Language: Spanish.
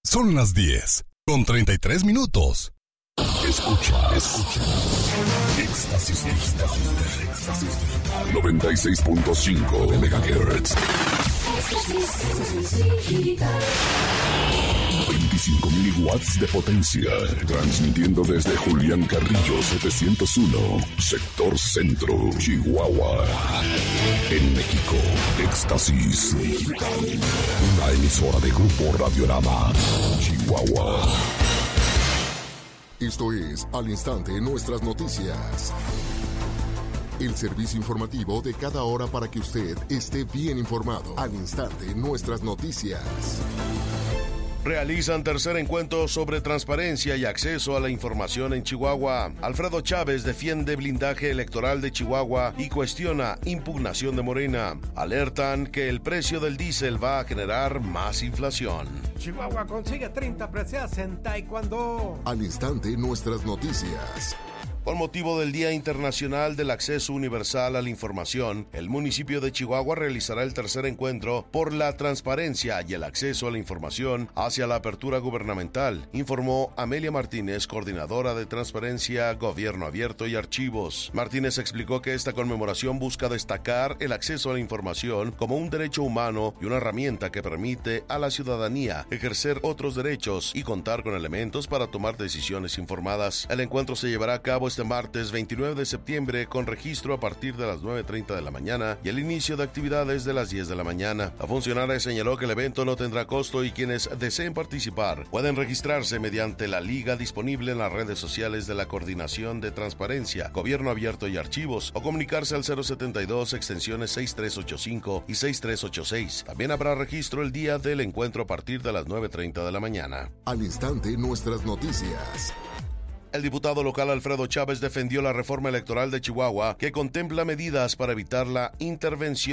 Son las 10:33. Escucha. Éxtasis Digital. 96.5 MHz. 25.000 watts de potencia. Transmitiendo desde Julián Carrillo 701, sector centro, Chihuahua. En México, Éxtasis Digital. Una emisora de Grupo Radiorama, Chihuahua. Esto es Al Instante Nuestras Noticias. El servicio informativo de cada hora para que usted esté bien informado. Al Instante Nuestras Noticias. Realizan tercer encuentro sobre transparencia y acceso a la información en Chihuahua. Alfredo Chávez defiende blindaje electoral de Chihuahua y cuestiona impugnación de Morena. Alertan que el precio del diésel va a generar más inflación. Chihuahua consigue 30 preseas en taekwondo. Al Instante Nuestras Noticias. Con motivo del Día Internacional del Acceso Universal a la Información, el municipio de Chihuahua realizará el tercer encuentro por la transparencia y el acceso a la información hacia la apertura gubernamental, informó Amelia Martínez, coordinadora de Transparencia, Gobierno Abierto y Archivos. Martínez explicó que esta conmemoración busca destacar el acceso a la información como un derecho humano y una herramienta que permite a la ciudadanía ejercer otros derechos y contar con elementos para tomar decisiones informadas. El encuentro se llevará a cabo este martes 29 de septiembre con registro a partir de las 9:30 de la mañana y el inicio de actividades de las 10 de la mañana. La funcionaria señaló que el evento no tendrá costo y quienes deseen participar pueden registrarse mediante la liga disponible en las redes sociales de la Coordinación de Transparencia, Gobierno Abierto y Archivos o comunicarse al 072 extensiones 6385 y 6386. También habrá registro el día del encuentro a partir de las 9:30 de la mañana. Al Instante Nuestras Noticias. El diputado local Alfredo Chávez defendió la reforma electoral de Chihuahua que contempla medidas para evitar la intervención